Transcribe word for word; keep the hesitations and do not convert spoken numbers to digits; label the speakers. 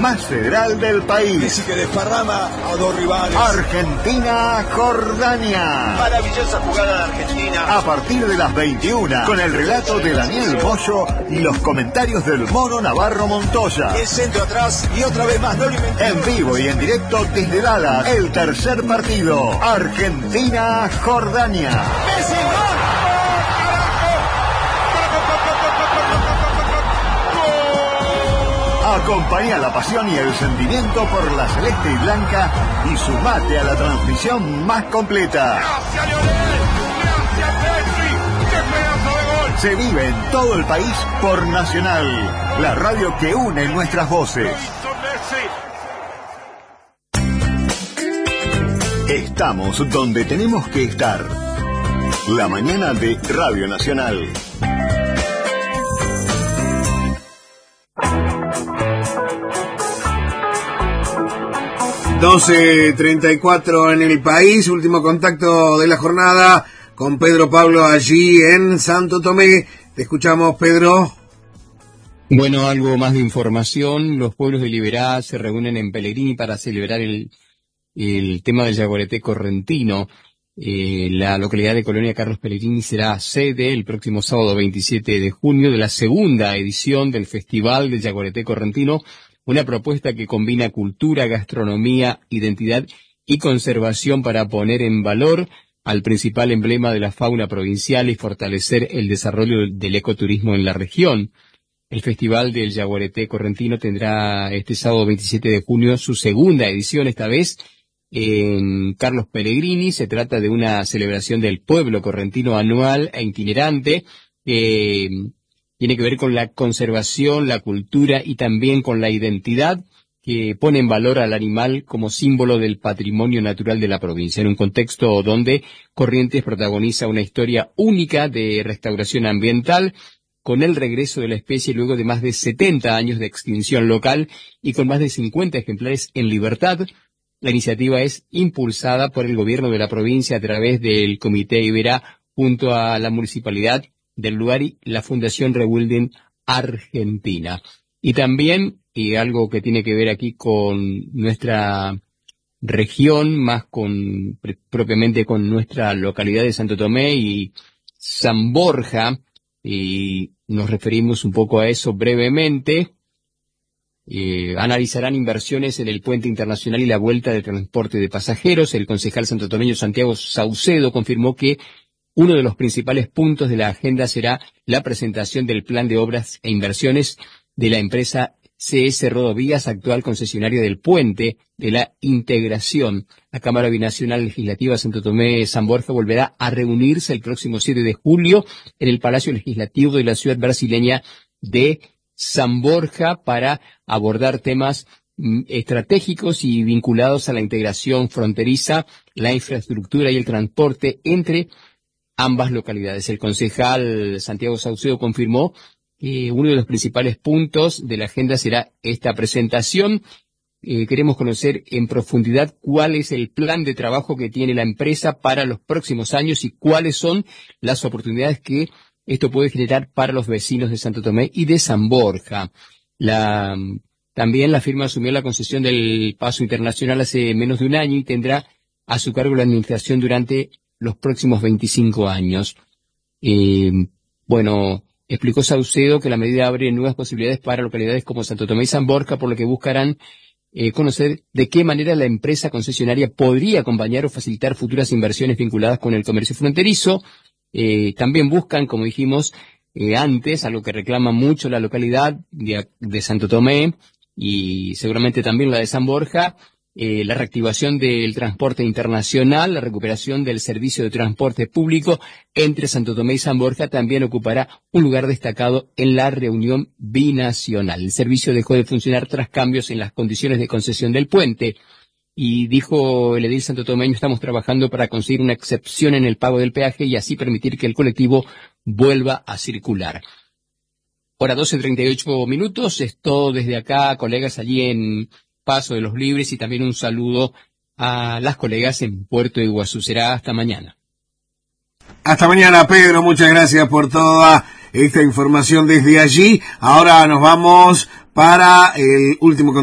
Speaker 1: más federal del país.
Speaker 2: Messi que desparrama a dos rivales.
Speaker 1: Argentina-Jordania.
Speaker 2: Maravillosa jugada de Argentina.
Speaker 1: A partir de las veintiuna, con el relato de Daniel Moyo y los comentarios del Mono Navarro Montoya.
Speaker 2: El centro atrás y otra vez más, no lo inventé.
Speaker 1: En vivo y en directo desde Dallas, el tercer partido. Argentina-Jordania.
Speaker 2: ¡Messi, gol!
Speaker 1: Acompaña la pasión y el sentimiento por la celeste y blanca y sumate a la transmisión más completa.
Speaker 2: ¡Gracias, Lionel! ¡Gracias, Messi! ¡Qué pedazo de gol!
Speaker 1: Se vive en todo el país por Nacional, la radio que une nuestras voces. Estamos donde tenemos que estar. La mañana de Radio Nacional.
Speaker 3: doce treinta y cuatro en el país, último contacto de la jornada con Pedro Pablo allí en Santo Tomé. Te escuchamos, Pedro.
Speaker 4: Bueno, algo más de información. Los pueblos de Liberá se reúnen en Pellegrini para celebrar el, el tema del Yaguareté correntino. Eh, la localidad de Colonia Carlos Pellegrini será sede el próximo sábado veintisiete de junio de la segunda edición del Festival del Yaguareté correntino, una propuesta que combina cultura, gastronomía, identidad y conservación para poner en valor al principal emblema de la fauna provincial y fortalecer el desarrollo del ecoturismo en la región. El Festival del Yaguareté correntino tendrá este sábado veintisiete de junio su segunda edición, esta vez en Carlos Pellegrini. Se trata de una celebración del pueblo correntino anual e itinerante, eh, tiene que ver con la conservación, la cultura y también con la identidad, que pone en valor al animal como símbolo del patrimonio natural de la provincia, en un contexto donde Corrientes protagoniza una historia única de restauración ambiental, con el regreso de la especie luego de más de setenta años de extinción local y con más de cincuenta ejemplares en libertad. La iniciativa es impulsada por el gobierno de la provincia a través del Comité Iberá junto a la municipalidad del lugar y la Fundación Rebuilding Argentina. Y también, y algo que tiene que ver aquí con nuestra región, más con propiamente con nuestra localidad de Santo Tomé y San Borja, y nos referimos un poco a eso brevemente. Eh, analizarán inversiones en el puente internacional y la vuelta de transporte de pasajeros. El concejal santotomeño Santiago Saucedo confirmó que uno de los principales puntos de la agenda será la presentación del plan de obras e inversiones de la empresa C S Rodovías, actual concesionaria del puente de la integración. La Cámara Binacional Legislativa Santo Tomé San Borja volverá a reunirse el próximo siete de julio en el Palacio Legislativo de la ciudad brasileña de San Borja para abordar temas estratégicos y vinculados a la integración fronteriza, la infraestructura y el transporte entre ambas localidades. El concejal Santiago Saucedo confirmó que uno de los principales puntos de la agenda será esta presentación. Eh, queremos conocer en profundidad cuál es el plan de trabajo que tiene la empresa para los próximos años y cuáles son las oportunidades que esto puede generar para los vecinos de Santo Tomé y de San Borja. La, también la firma asumió la concesión del paso internacional hace menos de un año y tendrá a su cargo la administración durante los próximos veinticinco años. Eh, bueno, explicó Saucedo que la medida abre nuevas posibilidades para localidades como Santo Tomé y San Borja, por lo que buscarán eh, conocer de qué manera la empresa concesionaria podría acompañar o facilitar futuras inversiones vinculadas con el comercio fronterizo. Eh, también buscan, como dijimos eh, antes, algo que reclama mucho la localidad de, de Santo Tomé y seguramente también la de San Borja, Eh, la reactivación del transporte internacional, la recuperación del servicio de transporte público entre Santo Tomé y San Borja también ocupará un lugar destacado en la reunión binacional. El servicio dejó de funcionar tras cambios en las condiciones de concesión del puente y dijo el edil santotomeño: estamos trabajando para conseguir una excepción en el pago del peaje y así permitir que el colectivo vuelva a circular. Hora doce treinta y ocho minutos, esto desde acá, colegas allí en Paso de los Libres, y también un saludo a las colegas en Puerto Iguazú. Será hasta mañana.
Speaker 3: Hasta mañana, Pedro. Muchas gracias por toda esta información desde allí. Ahora nos vamos para el último